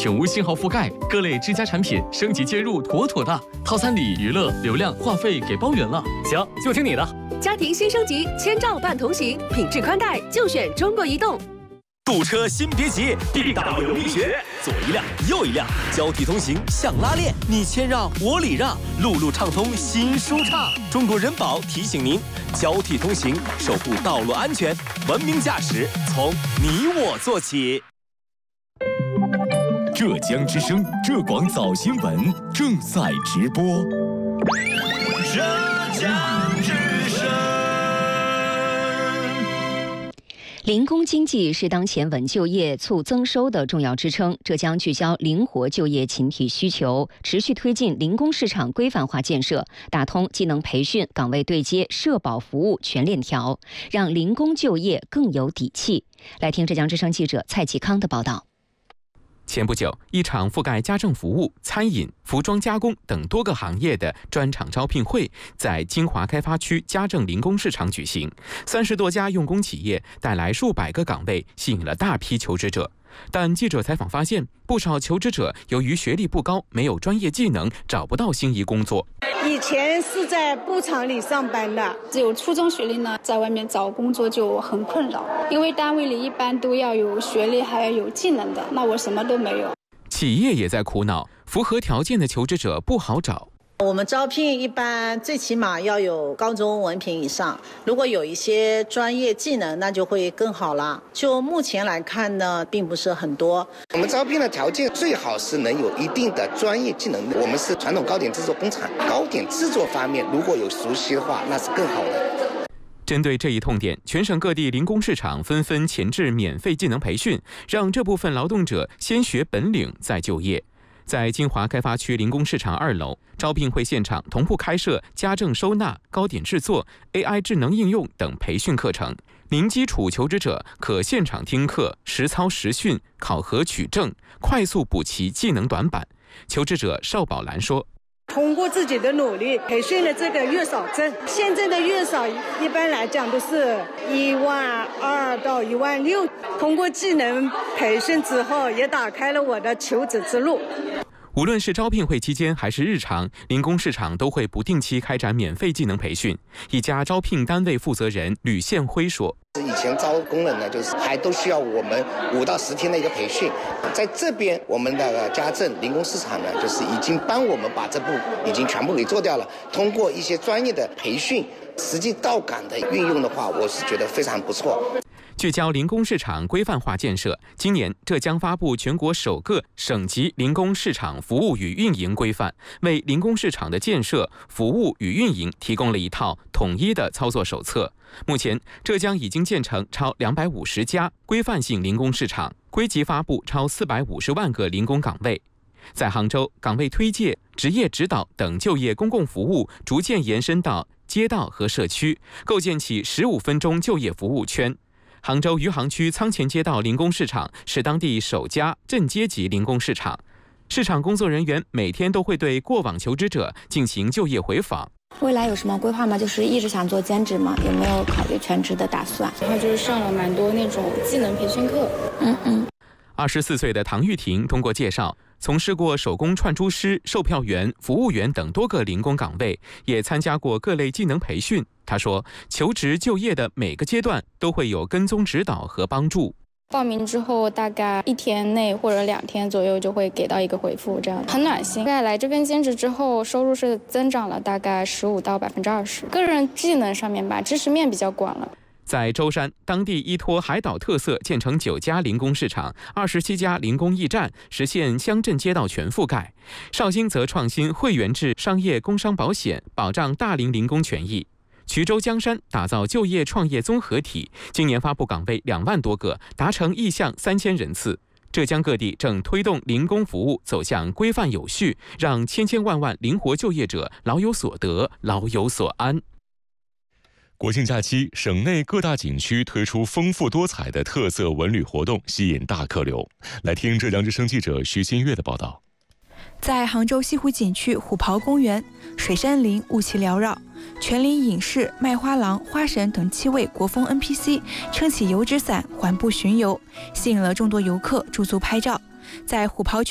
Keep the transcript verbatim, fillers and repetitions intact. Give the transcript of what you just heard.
全无信号覆盖，各类之家产品升级接入妥妥的。套餐里娱乐、流量、话费给包圆了。 行，就听你的。 家庭新升级，千兆伴同行，品质宽带就选中国移动。 堵车先别急，地道有力学，左一辆右一辆，交替通行像拉练，你谦让我礼让，路路畅通心舒畅。中国人保提醒您，交替通行，守护道路安全，文明驾驶从你我做起。 浙江之声浙广早新闻正在直播。 浙江之声。 零工经济是当前稳就业、促增收的重要支撑。浙江聚焦灵活就业群体需求，持续推进零工市场规范化建设，打通技能培训、岗位对接、社保服务全链条，让零工就业更有底气。来听浙江之声记者蔡继康的报道。 前不久，一场覆盖家政服务、餐饮、服装加工等多个行业的专场招聘会在金华开发区家政零工市场举行，三十多家用工企业带来数百个岗位，吸引了大批求职者。但记者采访发现，不少求职者由于学历不高，没有专业技能，找不到心仪工作。 以前是在布厂里上班的， 只有初中学历呢，在外面找工作就很困扰，因为单位里一般都要有学历，还要有技能的，那我什么都没有。 企业也在苦恼，符合条件的求职者不好找。 我们招聘一般最起码要有高中文凭以上，如果有一些专业技能，那就会更好了。就目前来看呢，并不是很多。 我们招聘的条件最好是能有一定的专业技能。我们是传统糕点制作工厂，糕点制作方面如果有熟悉的话，那是更好的。 针对这一痛点，全省各地零工市场纷纷前置免费技能培训，让这部分劳动者先学本领再就业。在金华开发区零工市场二楼，招聘会现场同步开设家政收纳、糕点制作、A I 智能应用等培训课程。零基础求职者可现场听课、实操实训、考核取证，快速补齐技能短板。求职者邵宝兰说：“ 通过自己的努力，培训了这个月嫂证。现在的月嫂一般来讲都是一万二到一万六。通过技能培训之后，也打开了我的求职之路。” 无论是招聘会期间还是日常，零工市场都会不定期开展免费技能培训。一家招聘单位负责人吕宪辉说：“ 以前招工人呢，就是还都需要我们五到十天的一个培训，在这边我们的家政零工市场呢，就是已经帮我们把这步已经全部给做掉了。通过一些专业的培训，实际到岗的运用的话，我是觉得非常不错。” 聚焦零工市场规范化建设，今年浙江发布全国首个省级零工市场服务与运营规范，为零工市场的建设、服务与运营提供了一套统一的操作手册。目前，浙江已经建成超两百五十家规范性零工市场，归集发布超四百五十万个零工岗位。在杭州，岗位推介、职业指导等就业公共服务逐渐延伸到街道和社区，构建起十五分钟就业服务圈。杭州余杭区仓前街道零工市场是当地首家镇街级零工市场，市场工作人员每天都会对过往求职者进行就业回访。 未来有什么规划吗？就是一直想做兼职吗？有没有考虑全职的打算？ 然后就是上了蛮多那种技能培训课。 嗯嗯。 二十四岁的唐玉婷通过介绍，从事过手工串珠师、售票员、服务员等多个零工岗位，也参加过各类技能培训。他说，求职就业的每个阶段都会有跟踪指导和帮助。 报名之后大概一天内或者两天左右就会给到一个回复，这样很暖心。在来这边兼职之后，收入是增长了大概十五到百分之二十。个人技能上面吧，知识面比较广了。 在舟山，当地依托海岛特色建成九家零工市场、二十七家零工驿站，实现乡镇街道全覆盖。绍兴则创新会员制商业工商保险，保障大龄零工权益。衢州江山打造就业创业综合体，今年发布岗位两万多个，达成意向三千人次。浙江各地正推动零工服务走向规范有序，让千千万万灵活就业者老有所得、老有所安。 国庆假期，省内各大景区推出丰富多彩的特色文旅活动，吸引大客流。来听浙江之声记者徐新月的报道。 在杭州西湖景区虎跑公园，水杉林雾气缭绕，全林影视、卖花郎、花神等七位国风 N P C 撑起油纸伞环步巡游，吸引了众多游客驻足拍照。在虎跑